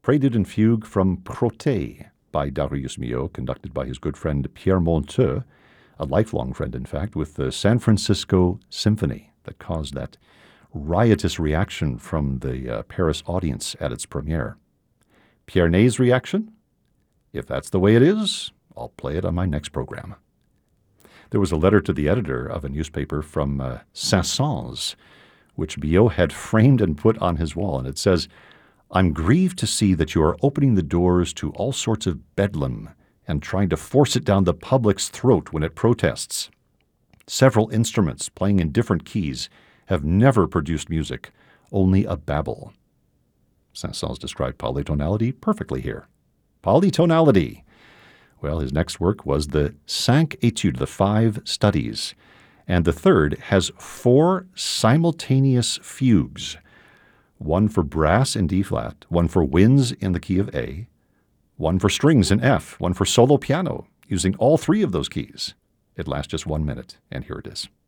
Prelude and Fugue from Protée by Darius Milhaud, conducted by his good friend Pierre Monteux, a lifelong friend, in fact, with the San Francisco Symphony that caused that riotous reaction from the Paris audience at its premiere. Pierre Ney's reaction? If that's the way it is, I'll play it on my next program. There was a letter to the editor of a newspaper from Saint-Saëns, which Milhaud had framed and put on his wall, and it says, "I'm grieved to see that you are opening the doors to all sorts of bedlam and trying to force it down the public's throat when it protests. Several instruments playing in different keys have never produced music, only a babble." Saint-Saëns described polytonality perfectly here. Polytonality. Well, his next work was the Cinq Études, the 5 studies, and the third has 4 simultaneous fugues, one for brass in D-flat, one for winds in the key of A, one for strings in F, one for solo piano, using all 3 of those keys. It lasts just 1 minute, and here it is.